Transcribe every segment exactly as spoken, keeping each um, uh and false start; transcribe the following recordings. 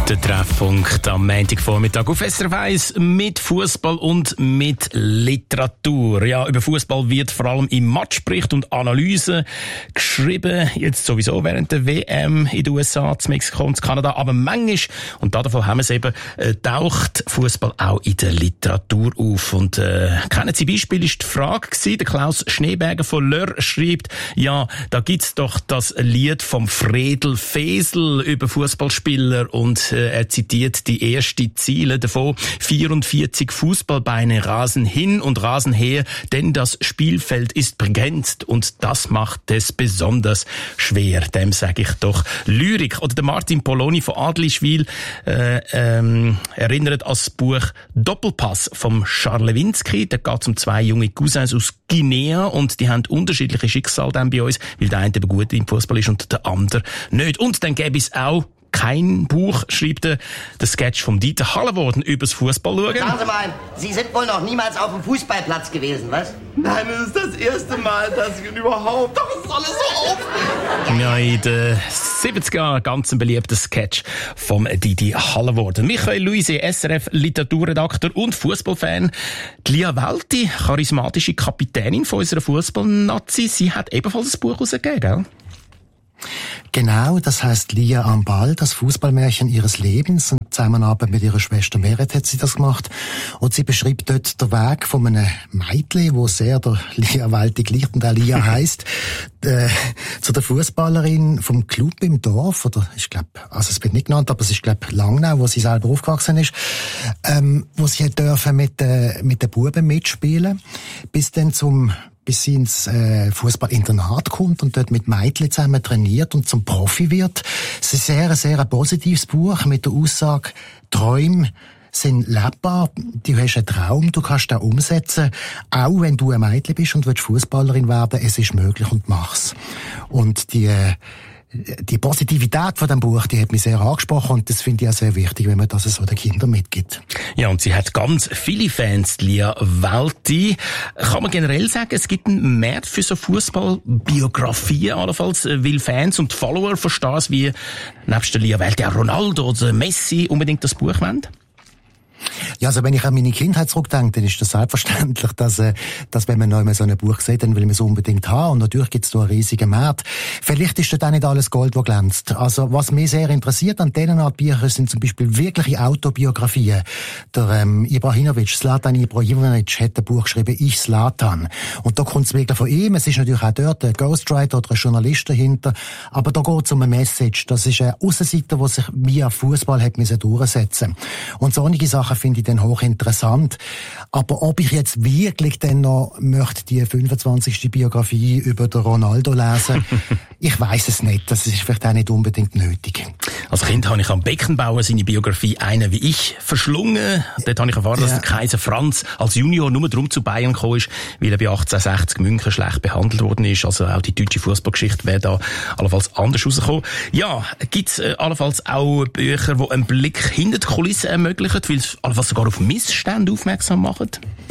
Der Treffpunkt am Montagvormittag auf S R F eins mit Fußball und mit Literatur. Ja, über Fußball wird vor allem im Matchbericht und Analyse geschrieben. Jetzt sowieso während der W M in den U S A, in Mexiko und in Kanada. Aber manchmal, und davon haben wir es eben, äh, taucht Fußball auch in der Literatur auf. Und äh, kennen Sie Beispiel, ist die Frage gewesen, der Klaus Schneeberger von L'Heure schreibt, ja, da gibt's doch das Lied vom Fredel Fesel über Fußballspieler und er zitiert die ersten Ziele davon. vierundvierzig Fußballbeine rasen hin und rasen her, denn das Spielfeld ist begrenzt und das macht es besonders schwer. Dem sage ich doch Lyrik. Oder der Martin Poloni von Adlischwil äh, ähm, erinnert an das Buch Doppelpass vom Charles Lewinsky. Da geht es um zwei junge Cousins aus Guinea und die haben unterschiedliche Schicksale dann bei uns, weil der eine eben gut im Fußball ist und der andere nicht. Und dann gäbe es auch kein Buch, schreibt er, der Sketch vom Dieter Hallenworden übers Fußball schauen. Sagen Sie mal, Sie sind wohl noch niemals auf dem Fußballplatz gewesen, was? Nein, das ist das erste Mal, dass ich ihn überhaupt... Doch, es ist alles so aufregend. Ja, in den siebziger Jahren ganz ein beliebter Sketch vom Dieter Hallenorden. Michael Luise, S R F Literaturredakteur und Fußballfan. Die Lia Welti, charismatische Kapitänin von unserer Fußballnazi, sie hat ebenfalls ein Buch herausgegeben, gell? Genau, das heisst Lia am Ball, das Fußballmärchen ihres Lebens. Und Zusammenarbeit mit ihrer Schwester Meret hat sie das gemacht. Und sie beschreibt dort den Weg von einem Mädchen, wo sehr der Lia Welti gleicht und auch Lia heisst, äh, zu der Fußballerin vom Club im Dorf, oder ich glaube, also es wird nicht genannt, aber es ist glaube Langnau, wo sie selber aufgewachsen ist, ähm, wo sie hat dürfen mit, äh, mit den Buben mitspielen, bis dann zum bis sie ins äh, Fußballinternat kommt und dort mit Mädchen zusammen trainiert und zum Profi wird. Es ist ein sehr, sehr ein positives Buch mit der Aussage, Träume sind lebbar, du hast einen Traum, du kannst den umsetzen, auch wenn du ein Mädchen bist und willst Fußballerin werden, es ist möglich und mach's. Und die Die Positivität von dem Buch, die hat mich sehr angesprochen und das finde ich auch sehr wichtig, wenn man das so den Kindern mitgibt. Ja, und sie hat ganz viele Fans, Lia Welti. Kann man generell sagen, es gibt einen Markt für so Fußballbiografien allenfalls, weil Fans und Follower von Stars wie nebst der Lia Welti auch Ronaldo oder Messi unbedingt das Buch wollen? Ja, also wenn ich an meine Kindheit zurückdenke, dann ist das selbstverständlich, dass, äh, dass wenn man noch einmal so ein Buch sieht, dann will man es unbedingt haben. Und natürlich gibt es da einen riesigen Markt. Vielleicht ist dort auch nicht alles Gold, das glänzt. Also was mich sehr interessiert an diesen Art Büchern sind zum Beispiel wirkliche Autobiografien. Der ähm, Ibrahimovic, Zlatan Ibrahimovic, hat ein Buch geschrieben, Ich Zlatan. Und da kommt es wirklich von ihm. Es ist natürlich auch dort ein Ghostwriter oder ein Journalist dahinter. Aber da geht es um eine Message. Das ist eine Aussenseite, die sich via Fußball hat müssen durchsetzen. Und so einige Sachen finde ich dann hochinteressant. Aber ob ich jetzt wirklich dann noch möchte die fünfundzwanzigste Biografie über den Ronaldo lesen, ich weiss es nicht. Das ist vielleicht auch nicht unbedingt nötig. Als Kind habe ich am Beckenbauer seine Biografie «Einer wie ich» verschlungen. Dort habe ich erfahren, ja, dass der Kaiser Franz als Junior nur darum zu Bayern gekommen ist, weil er bei achtzehnhundertsechzig München schlecht behandelt worden ist. Also auch die deutsche Fußballgeschichte wäre da allenfalls anders rausgekommen. Ja, gibt es äh, allenfalls auch Bücher, die einen Blick hinter die Kulissen ermöglichen, weil es allenfalls sogar auf Missstände aufmerksam machen?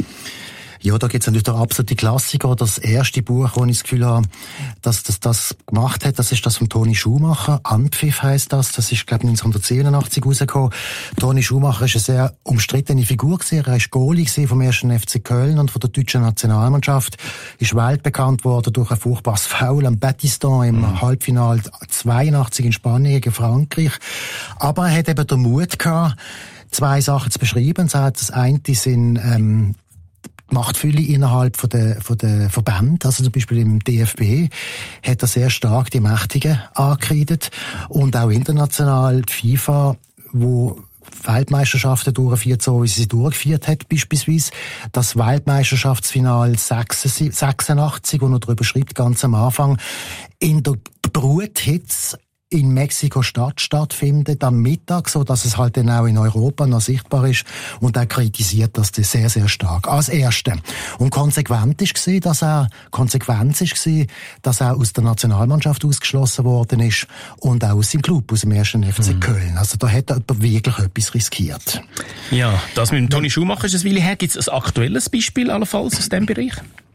Ja, da gibt's natürlich der absolute Klassiker. Das erste Buch, wo ich das Gefühl habe, dass das das gemacht hat, das ist das von Toni Schumacher. Anpfiff heisst das. Das ist, glaube ich, neunzehnhundertsiebenundachtzig rausgekommen. Toni Schumacher ist eine sehr umstrittene Figur gewesen. Er ist Goalie vom ersten F C Köln und von der deutschen Nationalmannschaft. Ist weltbekannt worden durch ein furchtbares Foul am Battiston im mhm. Halbfinale zweiundachtzig in Spanien gegen Frankreich. Aber er hat eben den Mut gehabt, zwei Sachen zu beschreiben. Das eine sind, ähm, die Machtfülle innerhalb von der, von der Verbände, also zum Beispiel im D F B, hat er sehr stark die Mächtigen angekreidet und auch international die FIFA, wo Weltmeisterschaften durchgeführt, so wie sie sie durchgeführt hat, beispielsweise das Weltmeisterschaftsfinal sechsundachtzig, wo er darüber schreibt, ganz am Anfang, in der Bruthitze in Mexiko-Stadt stattfindet am Mittag, so dass es halt dann auch in Europa noch sichtbar ist, und er kritisiert das sehr, sehr stark. Als Erste. Und konsequent ist gewesen, dass er, Konsequenz ist gewesen, dass er aus der Nationalmannschaft ausgeschlossen worden ist und auch aus seinem Club, aus dem ersten F C mhm. Köln. Also da hat er wirklich etwas riskiert. Ja, das mit dem Toni Schumacher ist ein Weile her. Gibt es ein aktuelles Beispiel allenfalls aus diesem Bereich?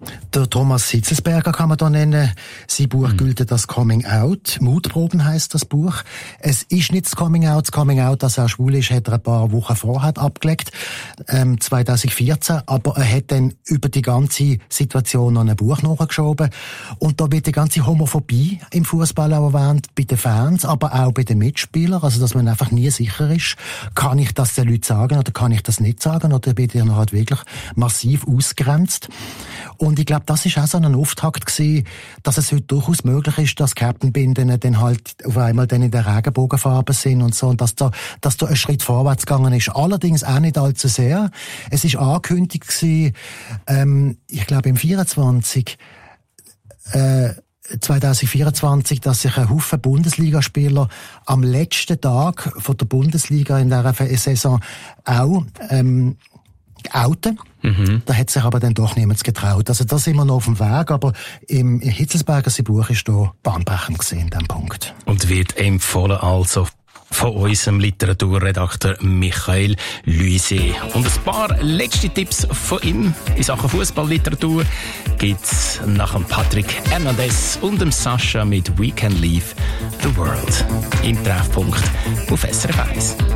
Der Thomas Hitzelsberger kann man da nennen. Sein Buch mhm. gilt als Coming Out. Mutproben heisst das Buch. Es ist nicht das Coming Out. Das Coming Out, dass er schwul ist, hat er ein paar Wochen vorher abgelegt, ähm, zwanzig vierzehn. Aber er hat dann über die ganze Situation noch ein Buch nachgeschoben. Und da wird die ganze Homophobie im Fußball auch erwähnt, bei den Fans, aber auch bei den Mitspielern. Also, dass man einfach nie sicher ist, kann ich das den Leuten sagen oder kann ich das nicht sagen? Oder wird er halt wirklich massiv ausgrenzt? Und ich glaube, das ist auch so ein Auftakt gewesen, dass es heute durchaus möglich ist, dass Captain-Binden dann halt auf einmal dann in der Regenbogenfarbe sind und so, und dass da, dass da ein Schritt vorwärts gegangen ist. Allerdings auch nicht allzu sehr. Es ist angekündigt gewesen, ähm, ich glaube im vierundzwanzig, äh, zwanzig vierundzwanzig, dass sich ein Haufen Bundesligaspieler am letzten Tag von der Bundesliga in dieser Saison auch, ähm, outen. Mhm. Da hat sich aber dann doch niemand getraut. Also da sind wir noch auf dem Weg, aber im Hitzelsberger sein Buch ist da bahnbrechend gesehen, in diesem Punkt. Und wird empfohlen also von unserem Literaturredakteur Michael Luiset. Und ein paar letzte Tipps von ihm in Sachen Fußballliteratur gibt's nach dem Patrick Hernandez und dem Sascha mit We Can Leave the World im Treffpunkt auf S R F eins.